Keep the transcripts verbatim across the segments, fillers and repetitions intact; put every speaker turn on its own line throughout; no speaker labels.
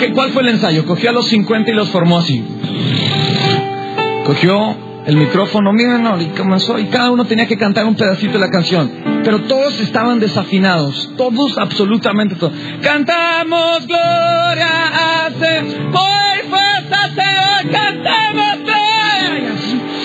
¿qué, ¿cuál fue el ensayo? Cogió a los cincuenta y los formó así. Cogió el micrófono, miren, no, y comenzó, y cada uno tenía que cantar un pedacito de la canción. Pero todos estaban desafinados, todos, absolutamente todos. Cantamos gloria a Señor, hoy fuerza Señor, cantamos gloria.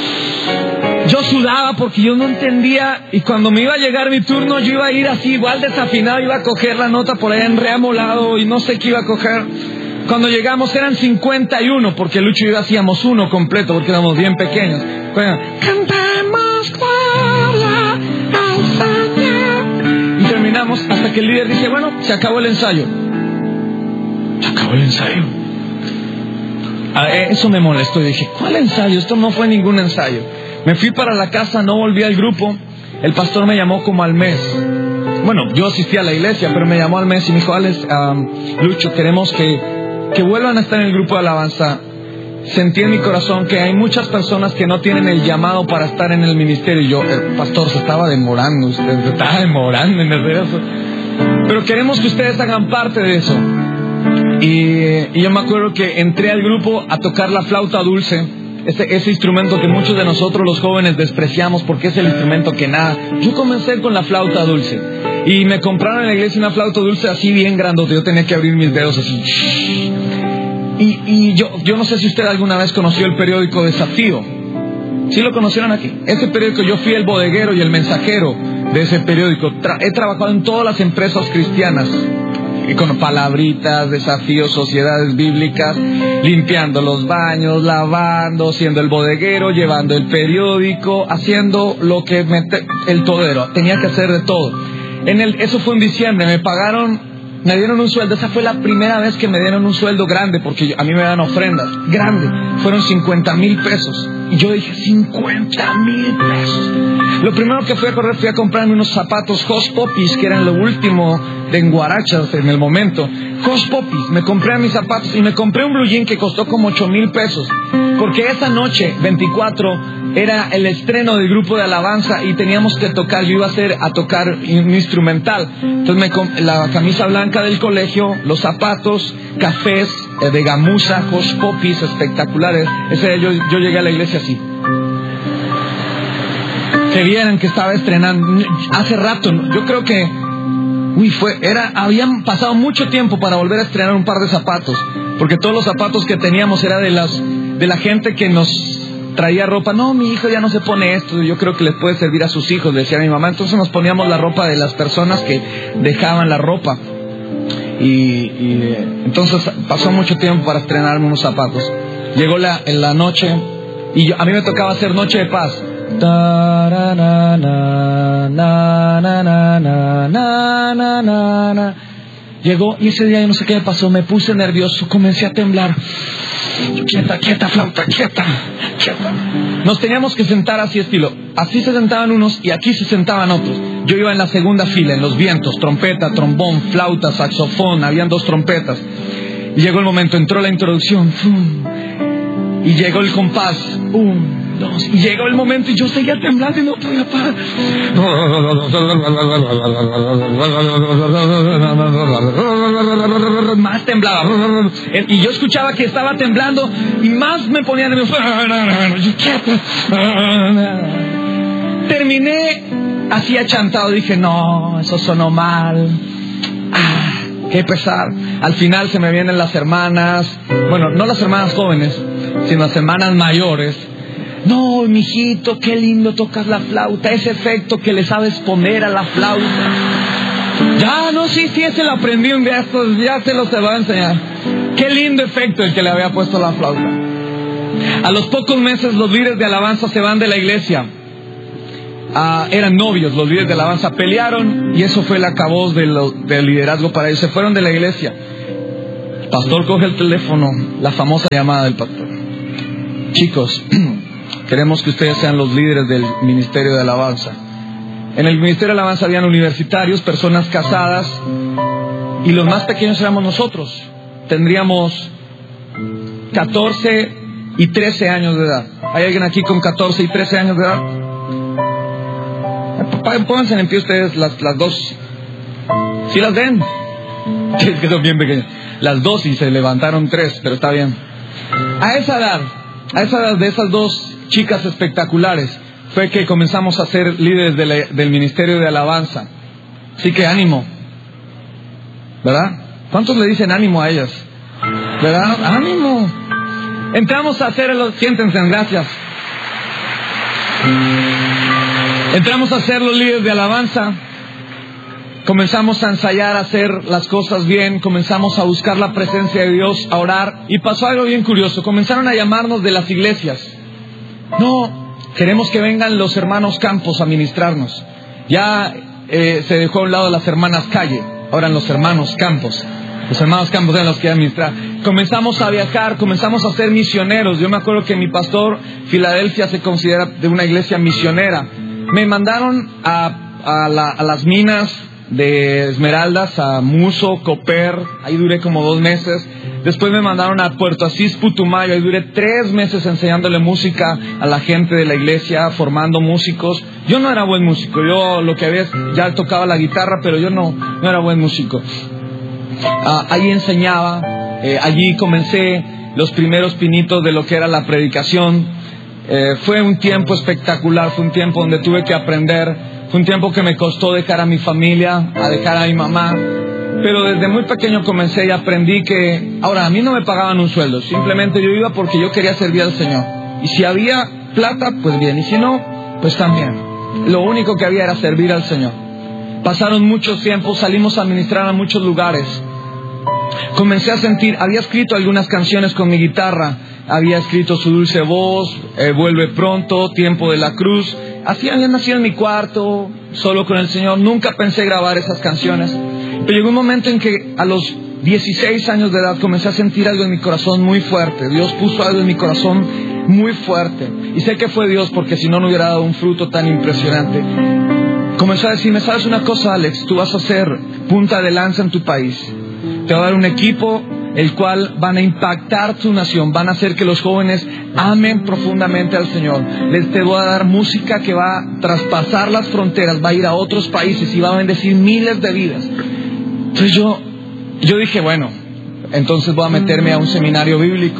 Yo sudaba porque yo no entendía, y cuando me iba a llegar mi turno yo iba a ir así igual desafinado, iba a coger la nota por ahí en re amolado y no sé qué iba a coger. Cuando llegamos eran cincuenta y uno, porque Lucho y yo hacíamos uno completo porque éramos bien pequeños. Bueno, cantamos gloria al Señor. Y terminamos hasta que el líder dice, bueno, se acabó el ensayo. Se acabó el ensayo. Ah, eso me molestó y dije, ¿cuál ensayo? Esto no fue ningún ensayo. Me fui para la casa, no volví al grupo. El pastor me llamó como al mes. Bueno, yo asistí a la iglesia, pero me llamó al mes y me dijo, Alex, um, Lucho, queremos que, que vuelvan a estar en el grupo de alabanza. Sentí en mi corazón que hay muchas personas que no tienen el llamado para estar en el ministerio. Y yo, el pastor, se estaba demorando, usted se estaba demorando en hacer eso. Pero queremos que ustedes hagan parte de eso. Y, y yo me acuerdo que entré al grupo a tocar la flauta dulce. Ese, ese instrumento que muchos de nosotros los jóvenes despreciamos porque es el instrumento que nada. Yo comencé con la flauta dulce y me compraron en la iglesia una flauta dulce así bien grandote. Yo tenía que abrir mis dedos así. Y, y yo, yo no sé si usted alguna vez conoció el periódico Desafío. ¿Sí lo conocieron aquí? Ese periódico, yo fui el bodeguero y el mensajero de ese periódico. Tra- he trabajado en todas las empresas cristianas. Y con palabritas, desafíos, sociedades bíblicas, limpiando los baños, lavando, siendo el bodeguero, llevando el periódico, haciendo lo que me te, el todero, tenía que hacer de todo. En el, eso fue en diciembre, me pagaron, me dieron un sueldo, esa fue la primera vez que me dieron un sueldo grande, porque yo, a mí me dan ofrendas, grande, fueron cincuenta mil pesos. Y yo dije, cincuenta mil pesos. Lo primero que fui a correr, fui a comprarme unos zapatos Hush Puppies, que eran lo último de enguarachas en el momento. Hush Puppies, me compré mis zapatos y me compré un blue jean que costó como ocho mil pesos. Porque esa noche, veinticuatro, era el estreno del grupo de alabanza y teníamos que tocar, yo iba a hacer a tocar un instrumental. Entonces me comp- la camisa blanca del colegio, los zapatos, cafés eh, de gamuza, Hush Puppies espectaculares. Ese día yo, yo llegué a la iglesia así. Que vieran que estaba estrenando hace rato. Yo creo que uy, fue, era, habían pasado mucho tiempo para volver a estrenar un par de zapatos, porque todos los zapatos que teníamos era de las, de la gente que nos traía ropa. No, mi hijo ya no se pone esto, yo creo que les puede servir a sus hijos, decía mi mamá. Entonces nos poníamos la ropa de las personas que dejaban la ropa. Y, y entonces pasó mucho tiempo para estrenarme unos zapatos. Llegó la, en la noche y yo, a mí me tocaba hacer Noche de Paz. Llegó y ese día yo no sé qué me pasó, me puse nervioso, comencé a temblar. Quieta, quieta, flauta, quieta, quieta. Nos teníamos que sentar así estilo. Así se sentaban unos y aquí se sentaban otros. Yo iba en la segunda fila, en los vientos, trompeta, trombón, flauta, saxofón, habían dos trompetas. Y llegó el momento, entró la introducción. ¡Fum! Y llegó el compás. Un, dos. Y llegó el momento y yo seguía temblando y no podía parar. Más temblaba. Y yo escuchaba que estaba temblando y más me ponía nervioso. Terminé así achantado. Dije, no, eso sonó mal. Ah, qué pesar. Al final se me vienen las hermanas. Bueno, no las hermanas jóvenes, sino las hermanas mayores. No, mijito, qué lindo tocas la flauta. Ese efecto que le sabes poner a la flauta. Ya, no, sí, sí, ese lo aprendí un día estos, ya se los se va a enseñar. Qué lindo efecto el que le había puesto a la flauta. A los pocos meses los líderes de alabanza se van de la iglesia. Ah, eran novios, los líderes de alabanza pelearon y eso fue el acabose de lo, del liderazgo para ellos. Se fueron de la iglesia. El pastor coge el teléfono, la famosa llamada del pastor. Chicos, queremos que ustedes sean los líderes del ministerio de alabanza. En el ministerio de alabanza habían universitarios, personas casadas, y los más pequeños éramos nosotros. Tendríamos catorce y trece años de edad. ¿Hay alguien aquí con catorce y trece años de edad? Pónganse en pie ustedes las, las dos. ¿Sí las ven? Es que son bien pequeñas. Las dos y se levantaron tres, pero está bien. A esa edad, a esa edad de esas dos chicas espectaculares, fue que comenzamos a ser líderes de la, del Ministerio de Alabanza. Así que ánimo, ¿verdad? ¿Cuántos le dicen ánimo a ellas? ¿Verdad? ¡Ánimo! Entramos a hacer los... Siéntense, gracias. Entramos a ser los líderes de alabanza. Comenzamos a ensayar, a hacer las cosas bien. Comenzamos a buscar la presencia de Dios, a orar. Y pasó algo bien curioso. Comenzaron a llamarnos de las iglesias. No, queremos que vengan los hermanos Campos a ministrarnos. Ya eh, se dejó a un lado las hermanas Calle. Ahora los hermanos Campos. Los hermanos Campos eran los que administrar. Comenzamos a viajar, comenzamos a ser misioneros. Yo me acuerdo que mi pastor, Filadelfia, se considera de una iglesia misionera. Me mandaron a, a, la, a las minas de Esmeraldas, a Muso, Coper. Ahí duré como dos meses. Después me mandaron a Puerto Asís, Putumayo. Ahí duré tres meses enseñándole música a la gente de la iglesia, formando músicos. Yo no era buen músico. Yo lo que ves, ya tocaba la guitarra, pero yo no, no era buen músico. Uh, ahí enseñaba, eh, allí comencé los primeros pinitos de lo que era la predicación. Eh, fue un tiempo espectacular, fue un tiempo donde tuve que aprender, fue un tiempo que me costó dejar a mi familia, a dejar a mi mamá, pero desde muy pequeño comencé y aprendí que, ahora a mí no me pagaban un sueldo, simplemente yo iba porque yo quería servir al Señor, y si había plata, pues bien, y si no, pues también. Lo único que había era servir al Señor. Pasaron muchos tiempos, salimos a ministrar a muchos lugares. Comencé a sentir, había escrito algunas canciones con mi guitarra, había escrito Su Dulce Voz, eh, Vuelve Pronto, Tiempo de la Cruz. Así había nacido en mi cuarto, solo con el Señor. Nunca pensé grabar esas canciones. Pero llegó un momento en que a los dieciséis años de edad comencé a sentir algo en mi corazón muy fuerte. Dios puso algo en mi corazón muy fuerte. Y sé que fue Dios, porque si no, no hubiera dado un fruto tan impresionante. Comenzó a decirme, ¿sabes una cosa, Alex? Tú vas a ser punta de lanza en tu país. Te va a dar un equipo el cual van a impactar tu nación, van a hacer que los jóvenes amen profundamente al Señor. Les te voy a dar música que va a traspasar las fronteras, va a ir a otros países y va a bendecir miles de vidas. Entonces yo, yo dije, bueno, entonces voy a meterme a un seminario bíblico.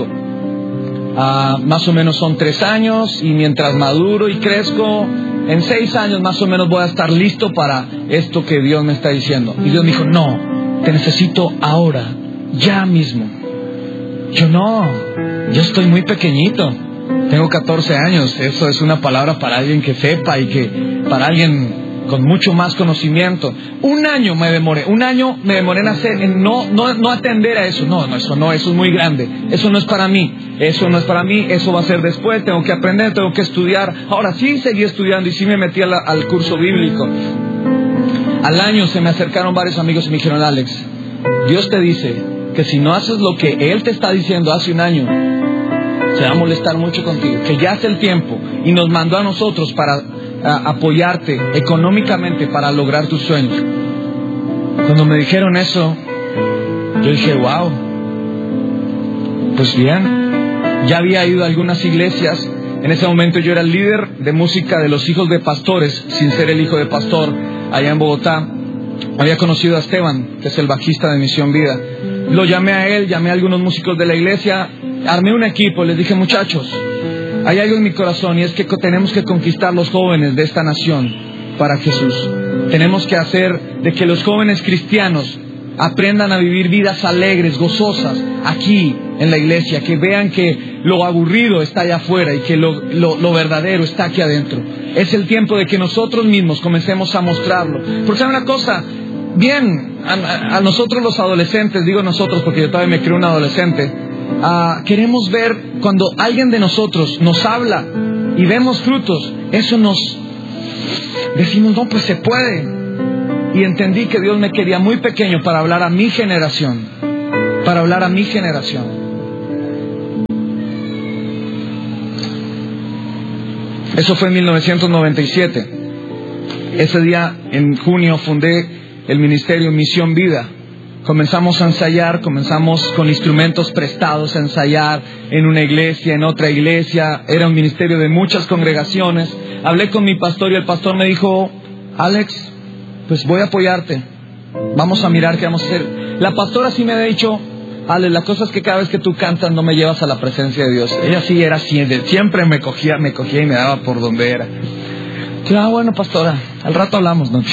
Uh, más o menos son tres años y mientras maduro y crezco, en seis años más o menos voy a estar listo para esto que Dios me está diciendo. Y Dios me dijo, no. Te necesito ahora, ya mismo. Yo no, yo estoy muy pequeñito. Tengo catorce años. Eso es una palabra para alguien que sepa y que para alguien con mucho más conocimiento. Un año me demoré, un año me demoré en hacer, en no, no, no atender a eso. No, no, eso no, eso es muy grande. Eso no es para mí, eso no es para mí, eso va a ser después. Tengo que aprender, tengo que estudiar. Ahora sí seguí estudiando y sí me metí a la, al curso bíblico. Al año se me acercaron varios amigos y me dijeron, Alex, Dios te dice que si no haces lo que Él te está diciendo hace un año, se va a molestar mucho contigo, que ya es el tiempo, y nos mandó a nosotros para a, apoyarte económicamente para lograr tus sueños. Cuando me dijeron eso, yo dije, wow, pues bien, ya había ido a algunas iglesias. En ese momento yo era el líder de música de los hijos de pastores, sin ser el hijo de pastor, allá en Bogotá. Había conocido a Esteban, que es el bajista de Misión Vida. Lo llamé a él, llamé a algunos músicos de la iglesia, armé un equipo, les dije, muchachos, hay algo en mi corazón y es que tenemos que conquistar los jóvenes de esta nación para Jesús. Tenemos que hacer de que los jóvenes cristianos aprendan a vivir vidas alegres, gozosas, aquí en la iglesia, que vean que lo aburrido está allá afuera y que lo, lo, lo verdadero está aquí adentro. Es el tiempo de que nosotros mismos comencemos a mostrarlo. Porque saben una cosa, bien, a, a nosotros los adolescentes, digo nosotros porque yo todavía me creo un adolescente, uh, queremos ver cuando alguien de nosotros nos habla y vemos frutos, eso nos decimos, no, pues se puede. Y entendí que Dios me quería muy pequeño para hablar a mi generación, para hablar a mi generación. Eso fue en mil novecientos noventa y siete. Ese día, en junio, fundé el ministerio Misión Vida. Comenzamos a ensayar, comenzamos con instrumentos prestados a ensayar en una iglesia, en otra iglesia. Era un ministerio de muchas congregaciones. Hablé con mi pastor y el pastor me dijo, Alex, pues voy a apoyarte, Vamos a mirar qué vamos a hacer. La pastora sí me ha dicho, Ale, la cosa es que cada vez que tú cantas no me llevas a la presencia de Dios. Ella sí era así, siempre me cogía, me cogía y me daba por donde era. Yo, ah, bueno, pastora, al rato hablamos, ¿no?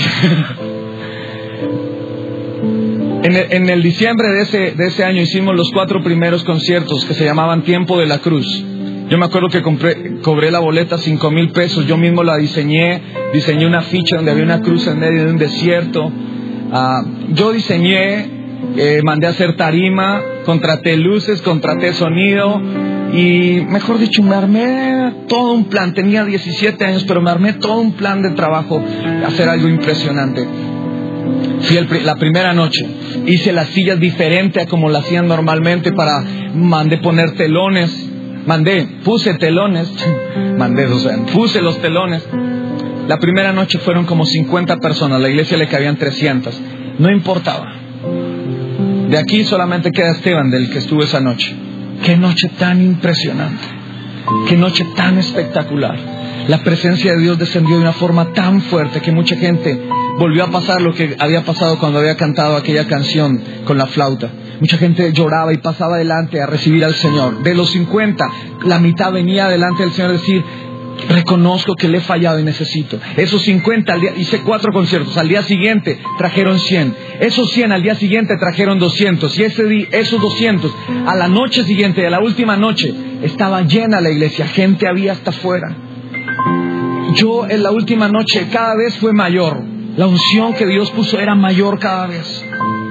En el, en el diciembre de ese, de ese año hicimos los cuatro primeros conciertos que se llamaban Tiempo de la Cruz. Yo me acuerdo que compré, cobré la boleta cinco mil pesos, yo mismo la diseñé, diseñé una ficha donde había una cruz en medio de un desierto. Uh, yo diseñé, eh, mandé a hacer tarima, contraté luces, contraté sonido y, mejor dicho, me armé todo un plan. Tenía diecisiete años, pero me armé todo un plan de trabajo, hacer algo impresionante. Fui el, la primera noche, hice las sillas diferente a como las hacían normalmente, para mandé poner telones, mandé, puse telones, mandé, o sea, puse los telones. La primera noche fueron como cincuenta personas, la iglesia le cabían trescientas, no importaba. De aquí solamente queda Esteban, del que estuve esa noche. Qué noche tan impresionante, qué noche tan espectacular. La presencia de Dios descendió de una forma tan fuerte que mucha gente volvió a pasar lo que había pasado cuando había cantado aquella canción con la flauta. Mucha gente lloraba y pasaba adelante a recibir al Señor. De los cincuenta, la mitad venía delante del Señor a decir, reconozco que le he fallado y necesito. Esos cincuenta, al día, hice cuatro conciertos, al día siguiente trajeron cien. Esos cien al día siguiente trajeron doscientos. Y ese día, esos doscientos, a la noche siguiente, a la última noche, estaba llena la iglesia, gente había hasta afuera. Yo en la última noche cada vez fue mayor. La unción que Dios puso era mayor cada vez.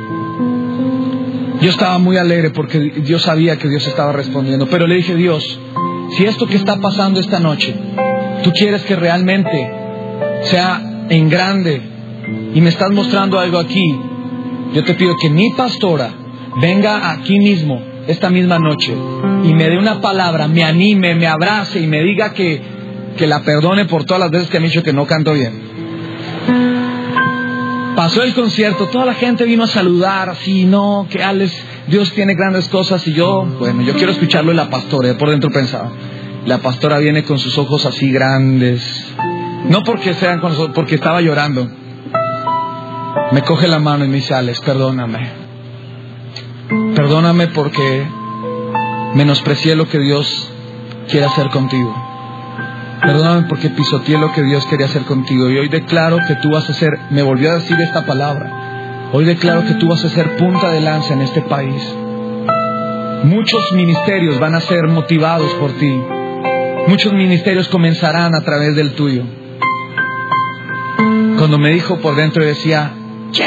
Yo estaba muy alegre porque yo sabía que Dios estaba respondiendo. Pero le dije, Dios, si esto que está pasando esta noche, tú quieres que realmente sea en grande y me estás mostrando algo aquí, yo te pido que mi pastora venga aquí mismo esta misma noche y me dé una palabra, me anime, me abrace y me diga que, que la perdone por todas las veces que me ha dicho que no canto bien. Pasó el concierto, toda la gente vino a saludar, así, no, que Alex, Dios tiene grandes cosas. Y yo, bueno, yo quiero escucharlo de la pastora. Y por dentro pensaba, la pastora viene con sus ojos así grandes, no porque sean con nosotros, porque estaba llorando. Me coge la mano y me dice, Alex, perdóname. Perdóname porque menosprecié lo que Dios quiere hacer contigo. Perdóname porque pisoteé lo que Dios quería hacer contigo. Y hoy declaro que tú vas a ser, me volvió a decir esta palabra, hoy declaro que tú vas a ser punta de lanza en este país. Muchos ministerios van a ser motivados por ti. Muchos ministerios comenzarán a través del tuyo. Cuando me dijo por dentro, decía, yes.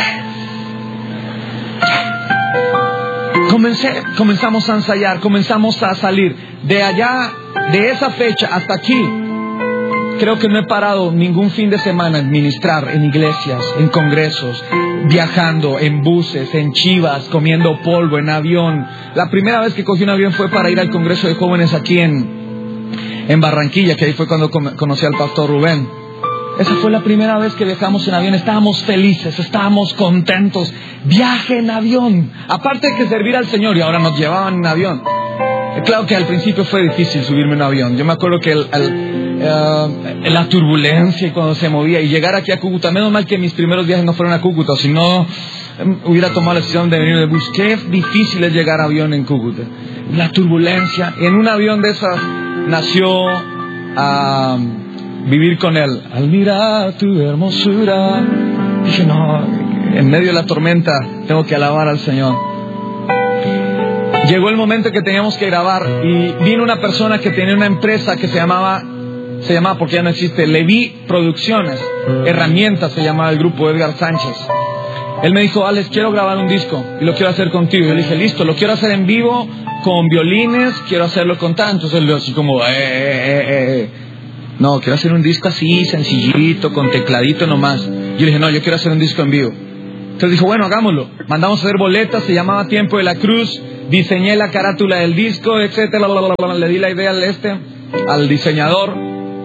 Comencé, comenzamos a ensayar, comenzamos a salir. De allá, de esa fecha hasta aquí, creo que no he parado ningún fin de semana en ministrar en iglesias, en congresos, viajando, en buses, en chivas, comiendo polvo, en avión. La primera vez que cogí un avión fue para ir al Congreso de Jóvenes aquí en, en Barranquilla, que ahí fue cuando conocí al pastor Rubén. Esa fue la primera vez que viajamos en avión. Estábamos felices, estábamos contentos. Viaje en avión. Aparte de que servir al Señor, y ahora nos llevaban en avión. Claro que al principio fue difícil subirme en un avión. Yo me acuerdo que el, el, uh, la turbulencia cuando se movía y llegar aquí a Cúcuta, menos mal que mis primeros viajes no fueron a Cúcuta, si no um, hubiera tomado la decisión de venir de bus. Qué difícil es llegar a avión en Cúcuta. La turbulencia. En un avión de esas nació a uh, vivir con él. Al mirar tu hermosura, dije, no, en medio de la tormenta tengo que alabar al Señor. Llegó el momento que teníamos que grabar y vino una persona que tenía una empresa que se llamaba, se llamaba porque ya no existe, Leví Producciones, Herramientas se llamaba el grupo, Edgar Sánchez. Él me dijo, Alex, quiero grabar un disco y lo quiero hacer contigo. Yo le dije, listo, lo quiero hacer en vivo, con violines, quiero hacerlo con tanto. Entonces él así como, eh, eh, eh. no, quiero hacer un disco así, sencillito, con tecladito nomás. Yo le dije, no, yo quiero hacer un disco en vivo. Entonces dijo, bueno, hagámoslo. Mandamos a hacer boletas, se llamaba Tiempo de la Cruz. Diseñé la carátula del disco, etcétera. Le di la idea al este, al diseñador.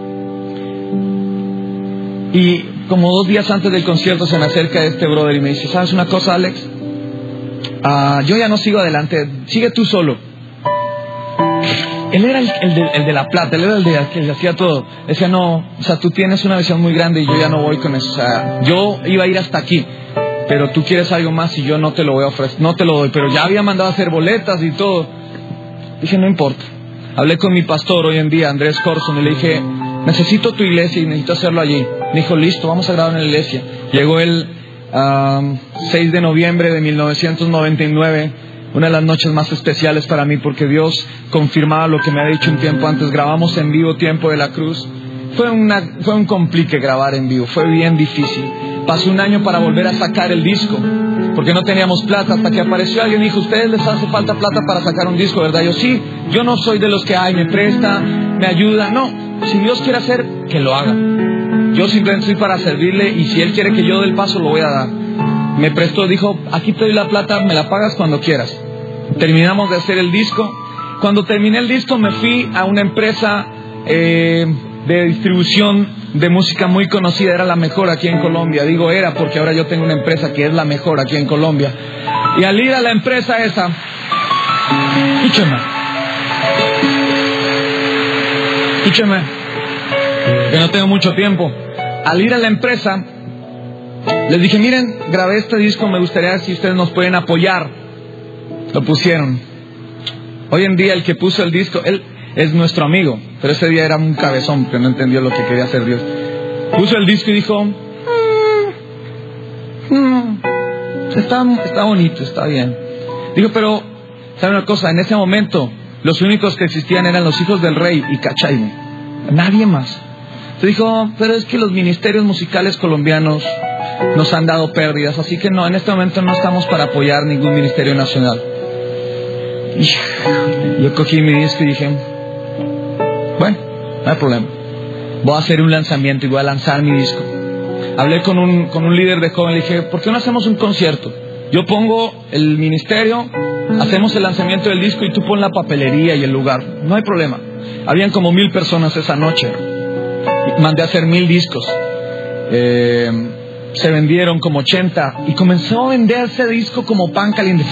Y como dos días antes del concierto se me acerca este brother y me dice, ¿sabes una cosa, Alex? Uh, yo ya no sigo adelante, sigue tú solo. Él era el, el, de, el de la plata, él era el de el que hacía todo. Decía, no, o sea, tú tienes una visión muy grande y yo ya no voy con eso. O sea, yo iba a ir hasta aquí, pero tú quieres algo más y yo no te lo voy a ofrecer, no te lo doy, pero ya había mandado a hacer boletas y todo. Dije, no importa. Hablé con mi pastor hoy en día, Andrés Corson, y le dije, necesito tu iglesia y necesito hacerlo allí. Me dijo, listo, vamos a grabar en la iglesia. Llegó el um, seis de noviembre de mil novecientos noventa y nueve, una de las noches más especiales para mí, porque Dios confirmaba lo que me había dicho un tiempo antes. Grabamos en vivo Tiempo de la Cruz. Fue, una, fue un complique grabar en vivo, fue bien difícil. Pasé un año para volver a sacar el disco, porque no teníamos plata, hasta que apareció alguien y dijo, ¿ustedes les hace falta plata para sacar un disco, verdad? Yo, sí, yo no soy de los que, ay, me presta, me ayuda. No, si Dios quiere hacer, que lo haga. Yo simplemente estoy para servirle, y si Él quiere que yo dé el paso, lo voy a dar. Me prestó, dijo, aquí te doy la plata, me la pagas cuando quieras. Terminamos de hacer el disco. Cuando terminé el disco me fui a una empresa eh, de distribución de música muy conocida, era la mejor aquí en Colombia. Digo era porque ahora yo tengo una empresa que es la mejor aquí en Colombia. Y al ir a la empresa esa, escúcheme, escúcheme, que no tengo mucho tiempo. Al ir a la empresa, les dije, miren, grabé este disco, me gustaría si ustedes nos pueden apoyar. Lo pusieron. Hoy en día el que puso el disco, él es nuestro amigo, pero ese día era un cabezón que no entendió lo que quería hacer Dios. Puso el disco y dijo, mm, mm, está, está bonito, está bien. Dijo, pero, ¿sabe una cosa? En ese momento, los únicos que existían eran los hijos del rey y Cachayme. Nadie más. Se dijo, pero es que los ministerios musicales colombianos nos han dado pérdidas, así que no, en este momento no estamos para apoyar ningún ministerio nacional. Y yo cogí mi disco y dije, bueno, no hay problema, voy a hacer un lanzamiento y voy a lanzar mi disco. Hablé con un, con un líder de joven, le dije, ¿por qué no hacemos un concierto? Yo pongo el ministerio, hacemos el lanzamiento del disco y tú pon la papelería y el lugar, no hay problema. Habían como mil personas esa noche. Mandé a hacer mil discos. Eh, se vendieron como ochenta y comenzó a venderse disco como pan caliente.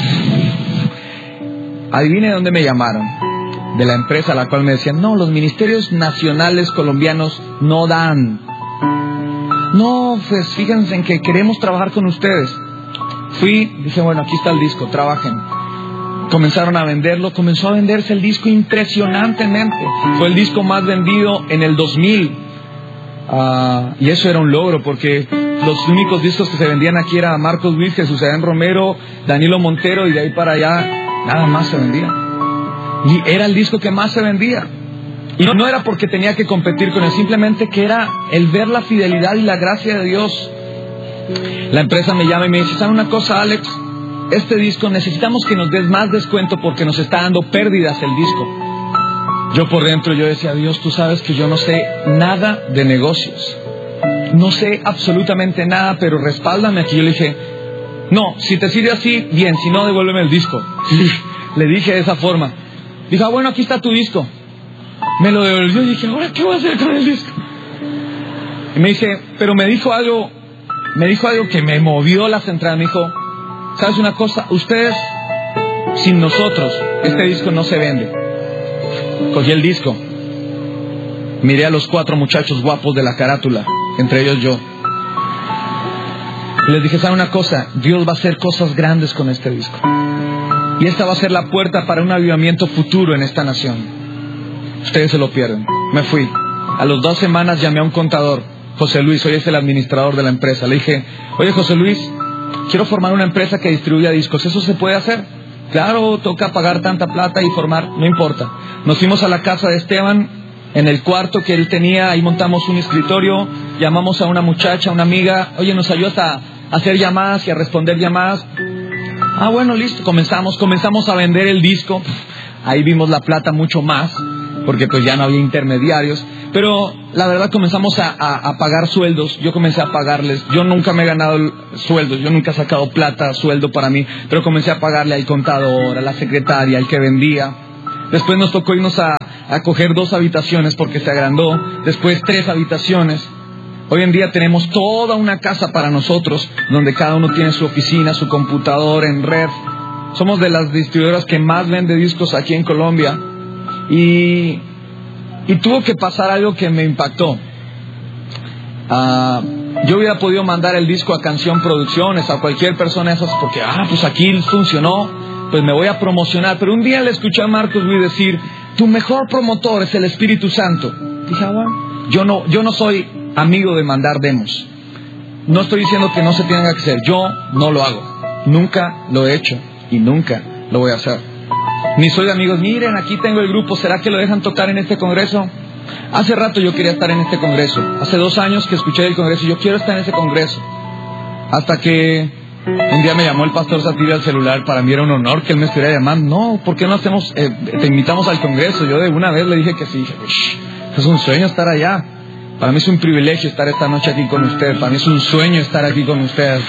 Adivine de dónde me llamaron. De la empresa a la cual me decían, no, los ministerios nacionales colombianos no dan. No, pues fíjense en que queremos trabajar con ustedes. Fui, dije, bueno, aquí está el disco, trabajen. Comenzaron a venderlo, comenzó a venderse el disco impresionantemente. Fue el disco más vendido en el dos mil. Uh, y eso era un logro, porque los únicos discos que se vendían aquí era Marcos Witt, Jesús Adán Romero, Danilo Montero, y de ahí para allá nada más se vendía. Y era el disco que más se vendía. Y no, no era porque tenía que competir con él, simplemente que era el ver la fidelidad y la gracia de Dios. La empresa me llama y me dice, ¿sabe una cosa, Alex? Este disco necesitamos que nos des más descuento porque nos está dando pérdidas el disco. Yo por dentro yo decía, Dios, tú sabes que yo no sé nada de negocios. No sé absolutamente nada, pero respáldame aquí. Yo le dije, no, si te sirve así, bien, si no, devuélveme el disco. Le dije de esa forma. Dijo, ah, bueno, aquí está tu disco. Me lo devolvió y dije, ahora, ¿qué voy a hacer con el disco? Y me dice, pero me dijo algo, me dijo algo que me movió las entradas. Me dijo, ¿sabes una cosa? Ustedes, sin nosotros, este disco no se vende. Cogí el disco, miré a los cuatro muchachos guapos de la carátula, entre ellos yo. Y les dije, ¿sabe una cosa? Dios va a hacer cosas grandes con este disco. Y esta va a ser la puerta para un avivamiento futuro en esta nación. Ustedes se lo pierden. Me fui. A las dos semanas llamé a un contador, José Luis, hoy es el administrador de la empresa. Le dije, oye José Luis, quiero formar una empresa que distribuya discos. ¿Eso se puede hacer? Claro, toca pagar tanta plata y formar, no importa. Nos fuimos a la casa de Esteban, en el cuarto que él tenía, ahí montamos un escritorio, llamamos a una muchacha, una amiga, oye, ¿nos ayudas a hacer llamadas y a responder llamadas? Ah, bueno, listo, comenzamos, comenzamos a vender el disco. Ahí vimos la plata mucho más, porque pues ya no había intermediarios. Pero la verdad comenzamos a, a, a pagar sueldos. Yo comencé a pagarles. Yo nunca me he ganado sueldos. Yo nunca he sacado plata, sueldo para mí. Pero comencé a pagarle al contador, a la secretaria, al que vendía. Después nos tocó irnos a, a coger dos habitaciones porque se agrandó. Después tres habitaciones. Hoy en día tenemos toda una casa para nosotros, donde cada uno tiene su oficina, su computador en red. Somos de las distribuidoras que más vende discos aquí en Colombia. Y... Y tuvo que pasar algo que me impactó. Uh, Yo hubiera podido mandar el disco a Canción Producciones, a cualquier persona de esas, porque, ah, pues aquí funcionó, pues me voy a promocionar. Pero un día le escuché a Marcos Witt decir, tu mejor promotor es el Espíritu Santo. Dije, ah, bueno, yo no, yo no soy amigo de mandar demos. No estoy diciendo que no se tenga que hacer, yo no lo hago. Nunca lo he hecho y nunca lo voy a hacer. Ni soy de amigos, miren, aquí tengo el grupo, ¿será que lo dejan tocar en este congreso? Hace rato yo quería estar en este congreso. Hace dos años que escuché el congreso, yo quiero estar en ese congreso. Hasta que un día me llamó el pastor Satir al celular, para mí era un honor que él me estuviera llamando. No, ¿por qué no hacemos, eh, te invitamos al congreso? Yo de una vez le dije que sí. Dije, es un sueño estar allá. Para mí es un privilegio estar esta noche aquí con ustedes. Para mí es un sueño estar aquí con ustedes.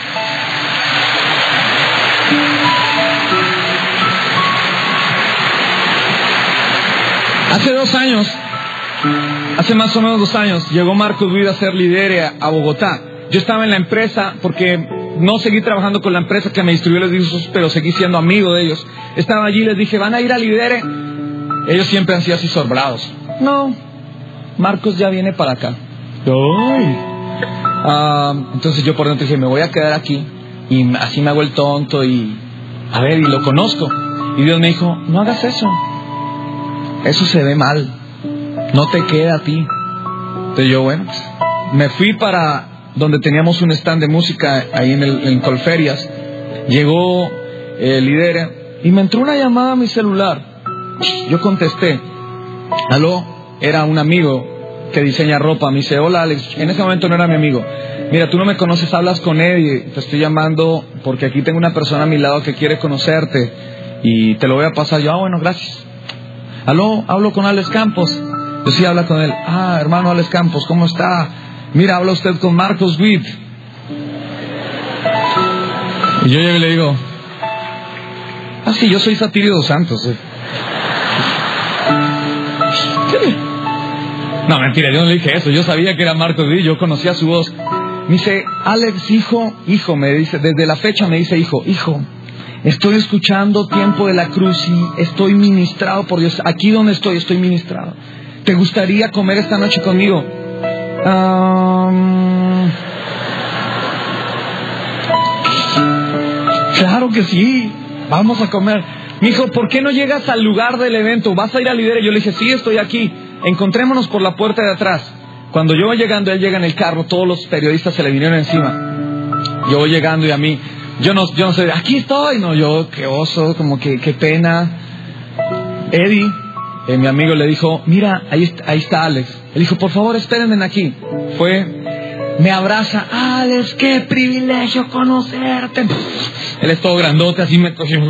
Hace dos años, hace más o menos dos años, llegó Marcos Witt a ser líder a Bogotá. Yo estaba en la empresa porque no seguí trabajando con la empresa que me distribuyó los discos, pero seguí siendo amigo de ellos. Estaba allí y les dije, ¿van a ir a Lidere? Ellos siempre han sido así sobrados. No, Marcos ya viene para acá. ¡Ay! Uh, entonces yo por dentro dije, me voy a quedar aquí. Y así me hago el tonto y... A ver, y lo conozco. Y Dios me dijo, no hagas eso. Eso se ve mal. No te queda a ti. Entonces yo, bueno, pues, me fui para donde teníamos un stand de música ahí en, el, en Colferias. Llegó el líder y me entró una llamada a mi celular. Yo contesté. Aló, era un amigo que diseña ropa. Me dice, hola Alex. En ese momento no era mi amigo. Mira, tú no me conoces, hablas con Eddie. Te estoy llamando porque aquí tengo una persona a mi lado que quiere conocerte y te lo voy a pasar. Yo, ah, bueno, gracias. Aló, hablo con Alex Campos. Yo sí, habla con él. Ah, hermano Alex Campos, ¿cómo está? Mira, habla usted con Marcos Witt. Y yo llego y le digo, ah, sí, yo soy Satirio dos Santos. Eh. ¿Qué? No, mentira, yo no le dije eso. Yo sabía que era Marcos Witt, yo conocía su voz. Me dice, Alex, hijo, hijo, me dice, desde la fecha me dice, hijo, hijo. Estoy escuchando Tiempo de la Cruz y estoy ministrado por Dios. Aquí donde estoy, estoy ministrado. ¿Te gustaría comer esta noche conmigo? Um... Claro que sí. Vamos a comer. Me dijo, ¿por qué no llegas al lugar del evento? ¿Vas a ir a Lidere? Yo le dije, sí, estoy aquí. Encontrémonos por la puerta de atrás. Cuando yo voy llegando, él llega en el carro. Todos los periodistas se le vinieron encima. Yo voy llegando y a mí... Yo no, yo no sé, aquí estoy. No, yo, qué oso, como que, qué pena. Eddie, eh, mi amigo, le dijo, mira, ahí está, ahí está Alex. Él dijo, por favor, espérenme aquí. Fue, me abraza, Alex, qué privilegio conocerte. Él es todo grandote, así me cogió.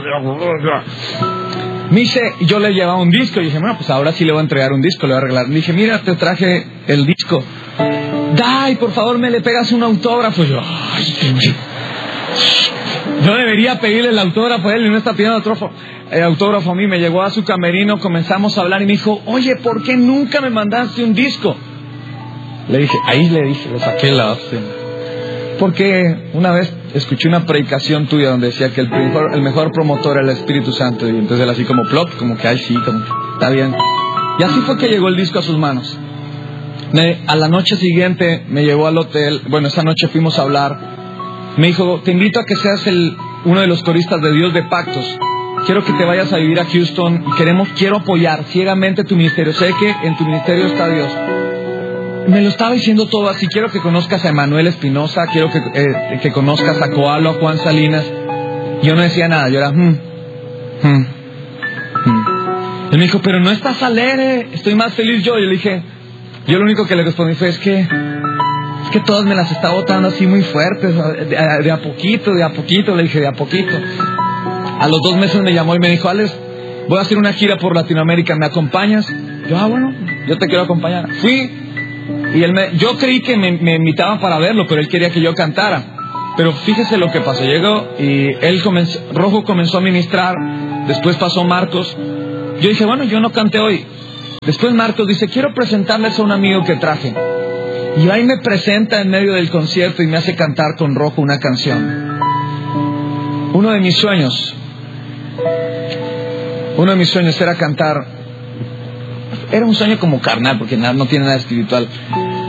Me dice, yo le llevaba un disco. Y dije, bueno, pues ahora sí le voy a entregar un disco, le voy a arreglar. Le dije, mira, te traje el disco. Dai, por favor, me le pegas un autógrafo. Y yo, ay, qué... Yo debería pedirle el autógrafo a él y no está pidiendo autógrafo, el autógrafo a mí. Me llegó a su camerino, comenzamos a hablar y me dijo, oye, ¿por qué nunca me mandaste un disco? Le dije, ahí le dije, le saqué la opción. Porque una vez escuché una predicación tuya donde decía que el mejor, el mejor promotor era el Espíritu Santo. Y entonces él así como plop, como que ay sí, como que está bien. Y así fue que llegó el disco a sus manos. Me, a la noche siguiente me llevó al hotel. Bueno, esa noche fuimos a hablar. Me dijo, te invito a que seas el, uno de los coristas de Dios de Pactos. Quiero que te vayas a vivir a Houston y queremos, quiero apoyar ciegamente tu ministerio. Sé que en tu ministerio está Dios. Me lo estaba diciendo todo así. Quiero que conozcas a Emanuel Espinosa, quiero que, eh, que conozcas a Coalo, a Juan Salinas. Yo no decía nada, yo era... Hmm, hmm, hmm. Él me dijo, pero no estás alegre, estoy más feliz yo. Yo le dije, yo lo único que le respondí fue, es que... Es que todas me las está botando así muy fuertes, de, de, de a poquito, de a poquito, le dije, de a poquito. A los dos meses me llamó y me dijo, Alex, voy a hacer una gira por Latinoamérica, ¿me acompañas? Yo, ah, bueno, yo te quiero acompañar. Fui, y él me, yo creí que me, me invitaban para verlo, pero él quería que yo cantara. Pero fíjese lo que pasó, llegó y él comenzó, Rojo comenzó a ministrar, después pasó Marcos. Yo dije, bueno, yo no canté hoy. Después Marcos dice, quiero presentarles a un amigo que traje. Y ahí me presenta en medio del concierto y me hace cantar con Rojo una canción. Uno de mis sueños, uno de mis sueños era cantar. Era un sueño como carnal, porque no tiene nada espiritual.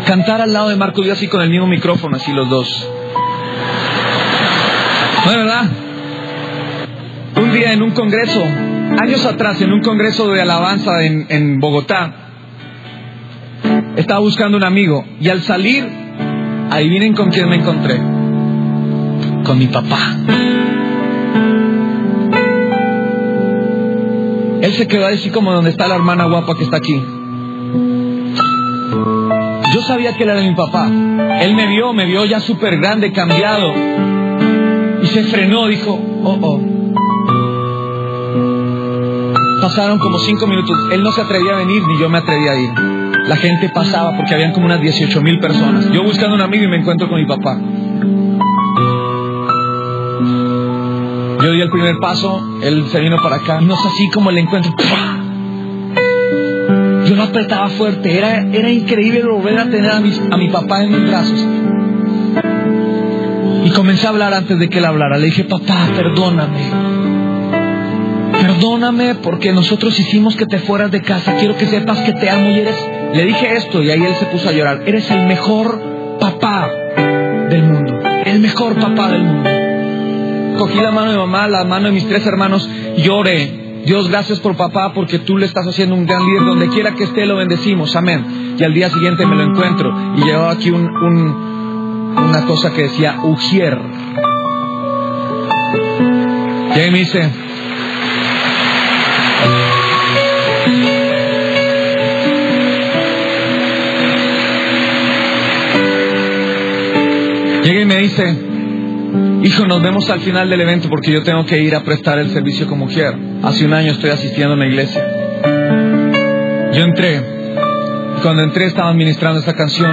cantar al lado de Marco Díaz, así con el mismo micrófono, así los dos. ¿No es verdad? Un día en un congreso, años atrás, en un congreso de alabanza en, en Bogotá, estaba buscando un amigo y al salir, adivinen con quién me encontré. Con mi papá. Él se quedó así como donde está la hermana guapa que está aquí. Yo sabía que él era mi papá. Él me vio, me vio ya súper grande, cambiado. Y se frenó, dijo, oh, oh. Pasaron como cinco minutos. Él no se atrevía a venir, ni yo me atrevía a ir. La gente pasaba porque habían como unas dieciocho mil personas. Yo buscando un amigo y me encuentro con mi papá. Yo di el primer paso, él se vino para acá. Y no es así como el encuentro. Yo lo apretaba fuerte. Era, era increíble volver a tener a mi, a mi papá en mis brazos. Y comencé a hablar antes de que él hablara. Le dije, papá, perdóname. Perdóname porque nosotros hicimos que te fueras de casa. Quiero que sepas que te amo y eres... Le dije esto y ahí él se puso a llorar. Eres el mejor papá del mundo. El mejor papá del mundo. Cogí la mano de mamá, la mano de mis tres hermanos y lloré. Dios, gracias por papá, porque tú le estás haciendo un gran líder. Donde quiera que esté lo bendecimos, amén. Y al día siguiente me lo encuentro y llevaba aquí un, un, una cosa que decía Ujier. Y ahí me dice, llega y me dice, hijo, nos vemos al final del evento porque yo tengo que ir a prestar el servicio como mujer. Hace un año estoy asistiendo a una iglesia. Yo entré. Y cuando entré estaban ministrando esta canción.